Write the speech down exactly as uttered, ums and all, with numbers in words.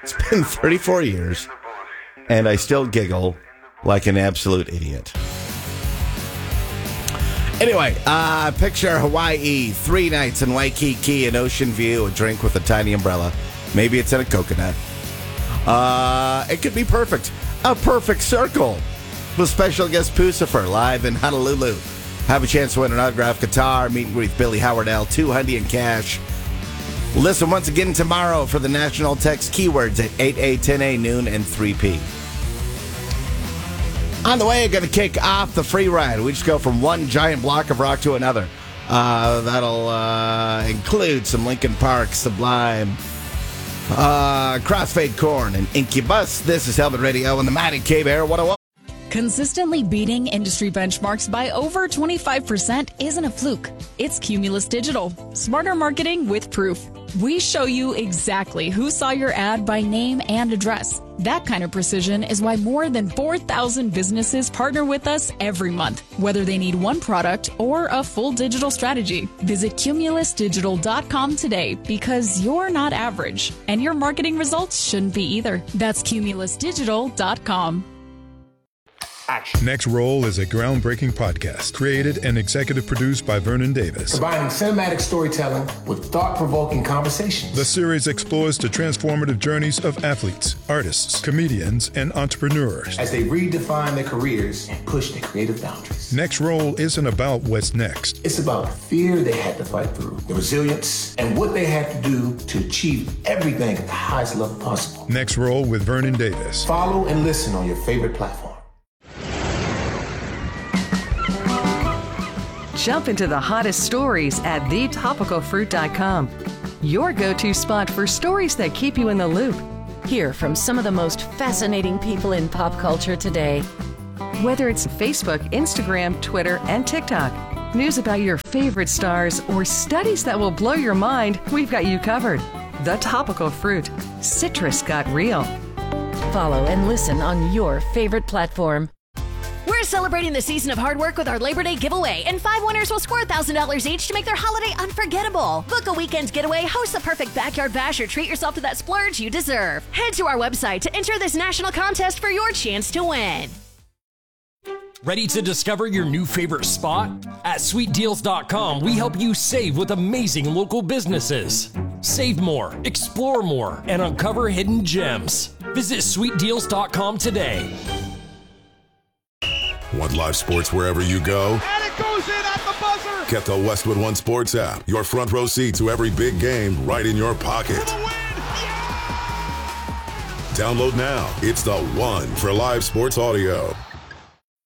It's been thirty-four years, and I still giggle like an absolute idiot. Anyway, uh, picture Hawaii, three nights in Waikiki, an ocean view, a drink with a tiny umbrella. Maybe it's in a coconut. Uh, it could be perfect. A perfect circle. With special guest Pucifer live in Honolulu. Have a chance to win an autographed guitar, meet and greet Billy Howardell, two hundred in cash. Listen once again tomorrow for the national text keywords at eight A, ten A, noon, and three P. On the way, going to kick off the free ride. We just go from one giant block of rock to another. Uh, that'll uh, include some Linkin Park, Sublime, uh, Crossfade Corn, and Incubus. This is Helmet Radio and the Mighty K-Bear one oh one. Consistently beating industry benchmarks by over twenty-five percent isn't a fluke. It's Cumulus Digital. Smarter marketing with proof. We show you exactly who saw your ad by name and address. That kind of precision is why more than four thousand businesses partner with us every month, whether they need one product or a full digital strategy. Visit cumulus digital dot com today because you're not average, and your marketing results shouldn't be either. That's cumulus digital dot com. Action. Next Roll is a groundbreaking podcast created and executive produced by Vernon Davis. Combining cinematic storytelling with thought-provoking conversations. The series explores the transformative journeys of athletes, artists, comedians, and entrepreneurs as they redefine their careers and push their creative boundaries. Next Roll isn't about what's next. It's about the fear they had to fight through, the resilience, and what they had to do to achieve everything at the highest level possible. Next Roll with Vernon Davis. Follow and listen on your favorite platform. Jump into the hottest stories at the topical fruit dot com. Your go-to spot for stories that keep you in the loop. Hear from some of the most fascinating people in pop culture today. Whether it's Facebook, Instagram, Twitter, and TikTok, news about your favorite stars, or studies that will blow your mind, we've got you covered. The Topical Fruit. Citrus got real. Follow and listen on your favorite platform. We're celebrating the season of hard work with our Labor Day giveaway, and five winners will score one thousand dollars each to make their holiday unforgettable. Book a weekend getaway, host the perfect backyard bash, or treat yourself to that splurge you deserve. Head to our website to enter this national contest for your chance to win. Ready to discover your new favorite spot? At sweet deals dot com, we help you save with amazing local businesses. Save more, explore more, and uncover hidden gems. Visit sweet deals dot com today. Want live sports wherever you go? And it goes in at the buzzer! Get the Westwood One Sports app. Your front row seat to every big game right in your pocket. For the win! Yeah! Download now. It's the one for live sports audio.